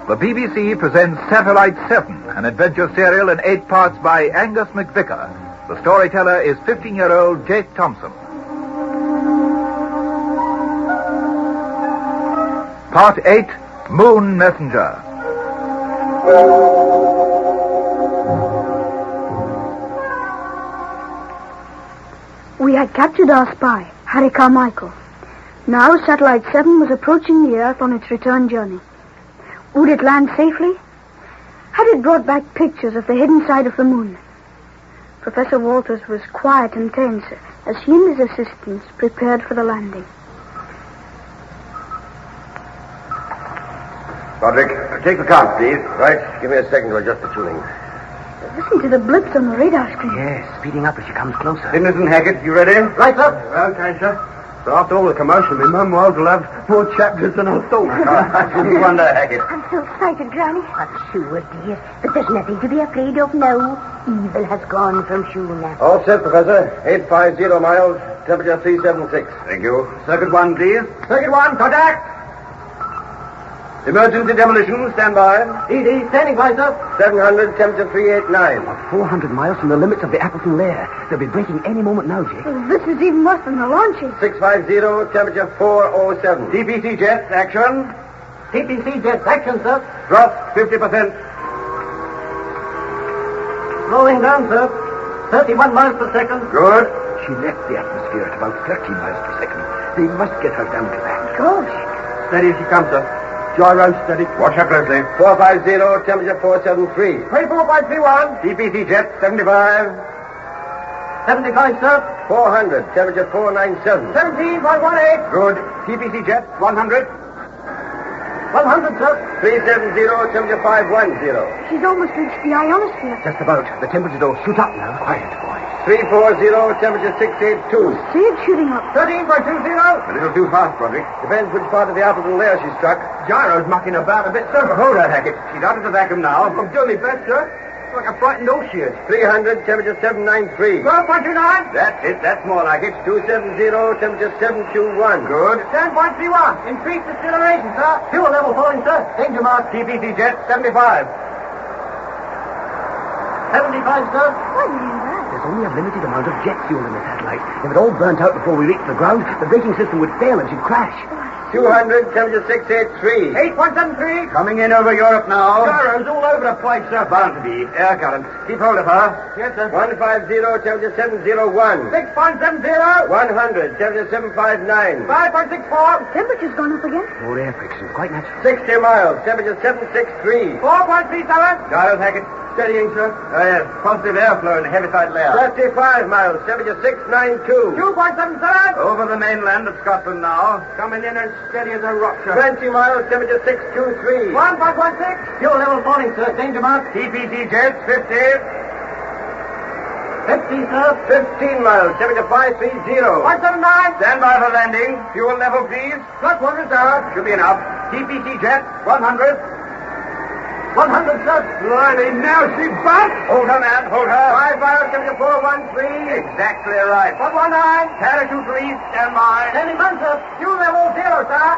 The BBC presents Satellite 7, an adventure serial in 8 parts by Angus McVicker. The storyteller is 15-year-old Jake Thompson. Part 8, Moon Messenger. We had captured our spy, Harry Carmichael. Now Satellite 7 was approaching the Earth on its return journey. Would it land safely? Had it brought back pictures of the hidden side of the moon? Professor Walters was quiet and tense as he and his assistants prepared for the landing. Roderick, take the count, please. Right. Give me a second to adjust the tuning. Listen to the blips on the radar screen. Yes, speeding up as she comes closer. Henderson, Hackett, you ready? Right, sir. Okay, sir. But after all the commotion, my mum will have more chapters than I thought. I shouldn't wonder, Hackett. I'm so excited, Granny. I'm sure, dear. But there's nothing to be afraid of now. Evil has gone from Shuna. All set, Professor. 850 miles, temperature 376. Thank you. Circuit 1, please. Circuit 1, contact! Emergency demolition, stand by. Easy, standing by, sir. 700, temperature 389. 400 miles from the limits of the Appleton lair. They'll be breaking any moment now, Jake. This is even worse than the launching. 650, temperature 407. TPC jets, action. TPC jets, action, sir. Drop 50%. Slowing down, sir. 31 miles per second. Good. She left the atmosphere at about 13 miles per second. They must get her down to that. Gosh. Steady as she comes, sir. Gyro steady. Watch her closely. 450, temperature 473. 24.31. TPC jet, 75. 75, sir. 400, temperature 497. 17.18. Good. TPC jet, 100. 100, sir. 370, temperature 510. She's almost reached the ionosphere. Just about. The temperatures all shoot up now. Quiet, boys. 340, temperature 682. See it shooting up. 13.20. A little too fast, Broderick. Depends which part of the Appleton layer she struck. Gyro's mucking about a bit, sir. Hold her, Hackett. She's out of the vacuum now. I'm doing my best, sir. Like a frightened ocean. 300, temperature 793. 12.29. That's it. That's more like it. 270, temperature 721. Good. 10.31. Increase acceleration, sir. Fuel level falling, sir. Danger mark. TPC jet, 75. 75, sir. Why do you do that? There's only a limited amount of jet fuel in the satellite. If it all burnt out before we reached the ground, the braking system would fail and she'd crash. 200, temperature 683. 8.73. Coming in over Europe now. Gyros all over the place, sir. Bound to be. Air current. Keep hold of her. Yes, sir. 150, temperature 701. 6.70. 100, temperature 759. 5.64. Temperature's gone up again. More air friction. Quite natural. 60 miles, temperature 763. 4.37. Gyros, Hackett. Steadying, sir. Oh, yes. Positive airflow in the heaviside layer. 35 miles, temperature 692. 2.77. Over the mainland of Scotland now. Coming in as steady as a rock, sir. 20 miles, temperature 623. 1.16. Fuel level falling, sir. Danger mark. TPC jets, 50. 50, sir. 15 miles, temperature 530. 179. Stand by for landing. Fuel level, please. Plus 1 reserve. Should be enough. TPC jet, 100. 100, sir. Blimey, now she busts. Hold her, man, hold her. 5 miles, temperature 413. Exactly right. 119. Parachute release, stand by. Standing by, sir. Fuel level 0, sir.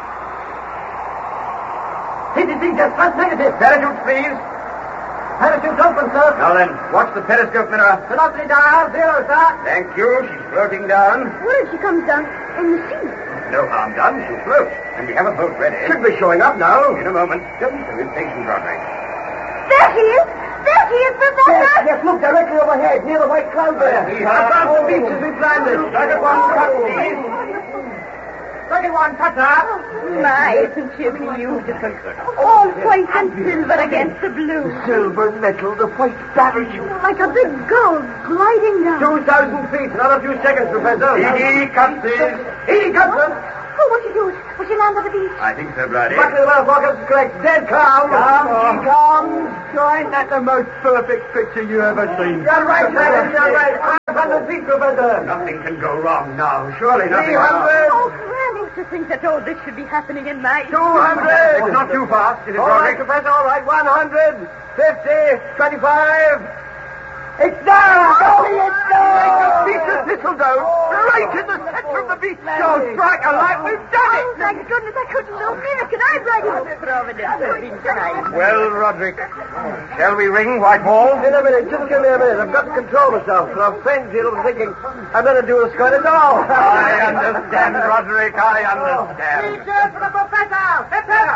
TPC jet, plus negative. Parachutes, please. Parachute's open, sir. Now then, watch the periscope mirror. Velocity dial, 0, sir. Thank you. She's floating down. What if she comes down in the sea? No harm done. She'll float. And we have a boat ready. Should be showing up now. In a moment. Don't be so impatient, Roderick. There she is! There she is, Professor! Yes, look directly overhead, near the white cloud there. Across the beach as we landed. Second one, cut, please. Second one, cut her. My, isn't she beautiful? All white and silver against the blue. Silver metal, the white parachute. Like a big gull gliding down. 2,000 feet. Another few seconds, Professor. Edie, cut, please. Edie, cut, sir. Oh, what'd you do? Will she land on the beach? I think so, Bloody. Buckley well, Focus, correct. Dead calm. Calm. Sure, ain't that the most perfect picture you ever seen? You're right, Dragon, you're right. 500 feet, Professor. Nothing can go wrong now. Surely nothing. 300. Oh, Granny, to think that all this should be happening in my... 200. It's not too fast, is it, All right, Roderick? Professor, all right. 100, 50, 25. It's there! It's there! Beat the thistle down right in the center of the beach. Don't strike a light. We've done it! Oh, thank goodness I couldn't lose me. Can I drag it? Well, Roderick, shall we ring Whitehall? In a minute. Just give me a minute. I've got to control myself. And I'm faint, thinking I'm going to do a squat at all. I understand, Roderick. I understand. Cheers for the professor! Hip, hip!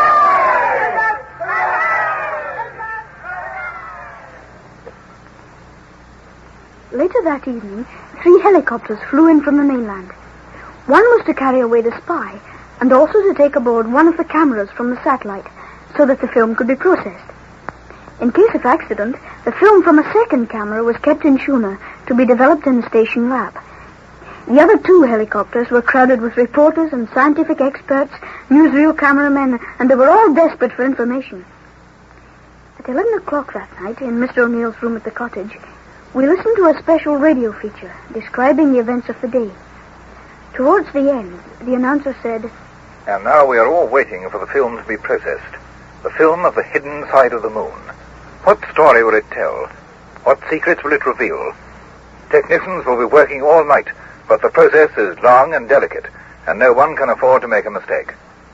Later that evening, 3 helicopters flew in from the mainland. One was to carry away the spy, and also to take aboard one of the cameras from the satellite, so that the film could be processed. In case of accident, the film from a second camera was kept in schooner to be developed in the station lab. The other 2 helicopters were crowded with reporters and scientific experts, newsreel cameramen, and they were all desperate for information. At 11 o'clock that night, in Mr. O'Neill's room at the cottage, we listened to a special radio feature describing the events of the day. Towards the end, the announcer said, And now we are all waiting for the film to be processed. The film of the hidden side of the moon. What story will it tell? What secrets will it reveal? Technicians will be working all night, but the process is long and delicate, and no one can afford to make a mistake.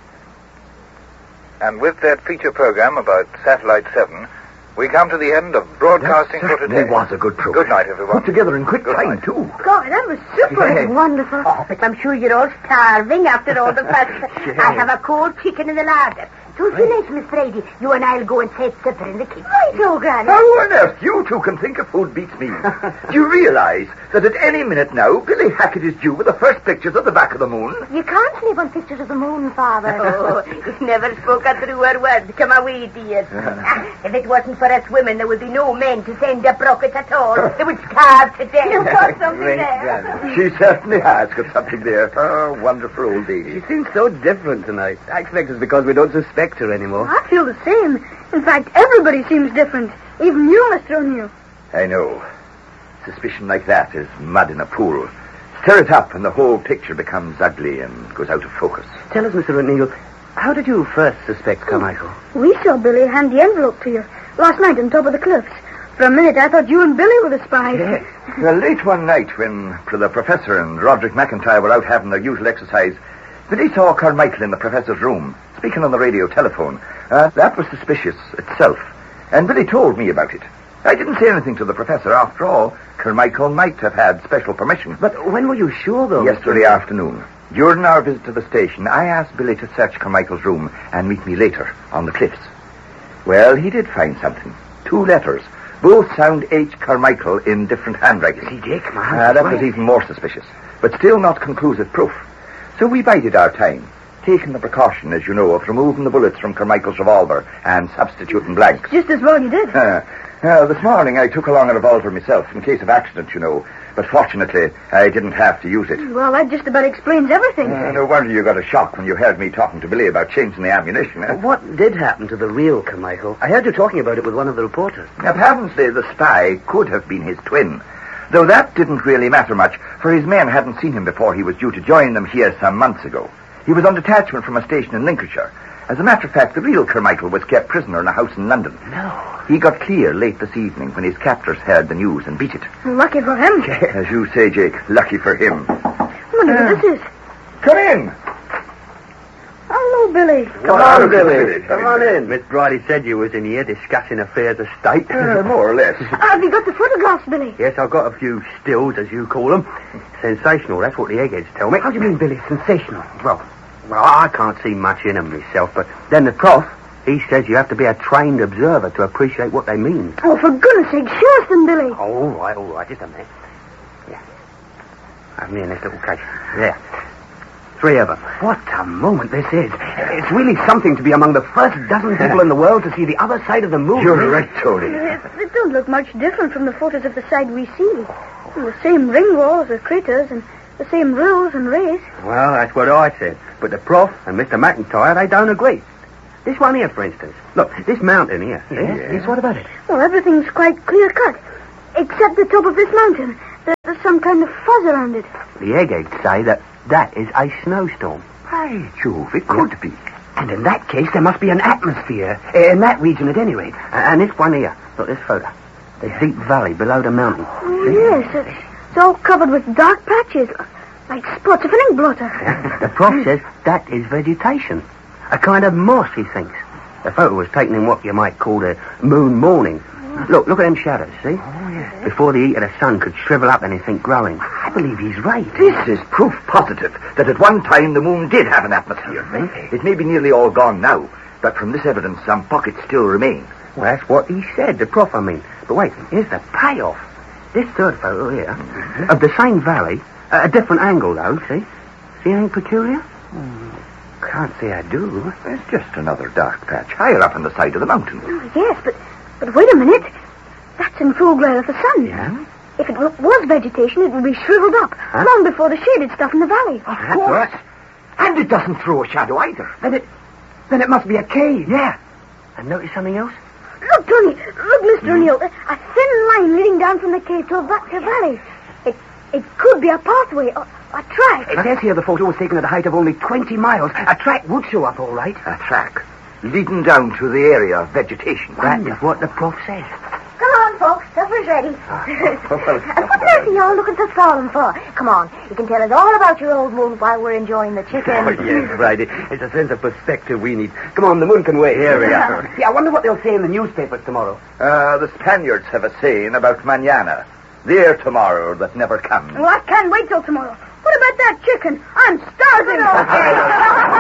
And with that feature program about Satellite 7, we come to the end of broadcasting for today. It was a good program. Good night, everyone. Put together in quick Good time, night. too. God, that was super. Yeah. Wonderful. Oh, but I'm sure you're all starving after all the fuss. I have a cold chicken in the larder. So finish, Miss Brady. You and I'll go and set supper in the kitchen. Right, oh, Granny. How on earth you two can think of food beats me? Do you realize that at any minute now, Billy Hackett is due with the first pictures of the back of the moon? You can't live on pictures of the moon, Father. Oh, you've never spoke a truer word. Come away, dear. If it wasn't for us women, there would be no men to send up rockets at all. They would starve to death. You've got something there. She certainly has got something there. Oh, wonderful old lady. She seems so different tonight. I expect it's because we don't suspect her anymore. I feel the same. In fact, everybody seems different. Even you, Mr. O'Neill. I know. Suspicion like that is mud in a pool. Stir it up and the whole picture becomes ugly and goes out of focus. Tell us, Mr. O'Neill, how did you first suspect Carmichael? We saw Billy hand the envelope to you last night on top of the cliffs. For a minute, I thought you and Billy were the spies. Yes. Well, late one night when the professor and Roderick McIntyre were out having their usual exercise, Billy saw Carmichael in the professor's room, speaking on the radio telephone. That was suspicious itself, and Billy told me about it. I didn't say anything to the professor. After all, Carmichael might have had special permission. But when were you sure, though? Yesterday afternoon. During our visit to the station, I asked Billy to search Carmichael's room and meet me later on the cliffs. Well, he did find something. 2 letters. Both sound H. Carmichael in different handwriting. See, Jake, that was even more suspicious, but still not conclusive proof. So we bided our time, taking the precaution, as you know, of removing the bullets from Carmichael's revolver and substituting blanks. Just as well you did. This morning I took along a revolver myself, in case of accident, you know, but fortunately I didn't have to use it. Well, that just about explains everything. No wonder you got a shock when you heard me talking to Billy about changing the ammunition. What did happen to the real Carmichael? I heard you talking about it with one of the reporters. Apparently the spy could have been his twin, though that didn't really matter much, for his men hadn't seen him before he was due to join them here some months ago. He was on detachment from a station in Lincolnshire. As a matter of fact, the real Carmichael was kept prisoner in a house in London. No. He got clear late this evening when his captors heard the news and beat it. Lucky for him. As you say, Jake, lucky for him. Wonder what this is. Come in. Hello, Billy. Come on, Billy. Come on in. Miss Bridie said you was in here discussing affairs of state. More or less. Have you got the photographs, Billy? Yes, I've got a few stills, as you call them. Sensational, that's what the eggheads tell me. How do you mean, Billy, sensational? Well, I can't see much in them myself, but then the prof, he says you have to be a trained observer to appreciate what they mean. Oh, for goodness sake, show us them, Billy. Oh, all right, just a minute. Yeah. Have me in this little case. There. 3 of them. What a moment this is. It's really something to be among the first dozen people in the world to see the other side of the moon. You're right, Tony. It don't look much different from the photos of the side we see. The same ring walls, the craters, and the same rills and rays. Well, that's what I said. But the prof and Mr. McIntyre, they don't agree. This one here, for instance. Look, this mountain here. Yes, what about it? Well, everything's quite clear-cut. Except the top of this mountain. There's some kind of fuzz around it. The eggheads say that is a snowstorm. By Jove, it could be. And in that case, there must be an atmosphere in that region at any rate. And this one here. Look, this photo. A deep valley below the mountain. Oh, yes, it's all covered with dark patches, like spots of an ink blotter. Yeah. The prof says that is vegetation. A kind of moss, he thinks. The photo was taken in what you might call the moon morning. Look at them shadows, see? Oh, yes. Before the heat of the sun could shrivel up anything growing. I believe he's right. This is proof positive that at one time the moon did have an atmosphere. It may be nearly all gone now, but from this evidence some pockets still remain. Well, that's what he said, the prof, I mean. But wait, here's the payoff. This third photo here, of the same valley, at a different angle, though, see? See anything peculiar? Can't say I do. It's just another dark patch higher up on the side of the mountain. Oh, yes, but wait a minute. That's in full glare of the sun. Yeah? If it was vegetation, it would be shriveled up long before the shaded stuff in the valley. Of course. And it doesn't throw a shadow either. Then it must be a cave. Yeah. And notice something else? Look, Tony. Look, Mr. O'Neill. A thin line leading down from the cave to a back to valley. It could be a pathway, a track. It says here the photo was taken at a height of only 20 miles. A track would show up, all right. A track leading down to the area of vegetation. That is what the prof says. Come on, folks. Supper's ready. What on earth are y'all looking so solemn for? Come on. You can tell us all about your old moon while we're enjoying the chicken. Oh, yes, right. It's a sense of perspective we need. Come on, the moon can wait. Here we are. Yeah, I wonder what they'll say in the newspapers tomorrow. The Spaniards have a saying about mañana. The ere tomorrow that never comes. Well, I can't wait till tomorrow. What about that chicken? I'm starving.